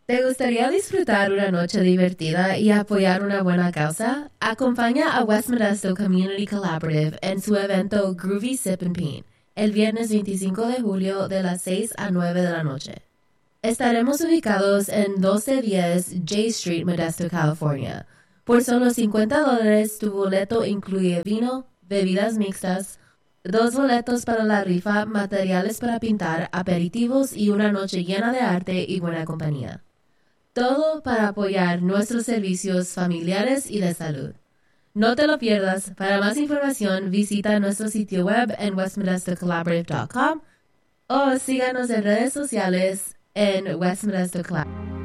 ¿Te gustaría disfrutar una noche divertida y apoyar una buena causa? Acompaña a West Modesto Community Collaborative en su evento Groovy Sip and Paint, el viernes 25 de julio de las 6 a 9 de la noche. Estaremos ubicados en 1210 J Street, Modesto, California. Por solo $50, tu boleto incluye vino, bebidas mixtas, 2 boletos para la rifa, materiales para pintar, aperitivos y una noche llena de arte y buena compañía. Todo para apoyar nuestros servicios familiares y de salud. No te lo pierdas. Para más información, visita nuestro sitio web en westmodestocollaborative.com o síganos en redes sociales en West Modesto Collaborative.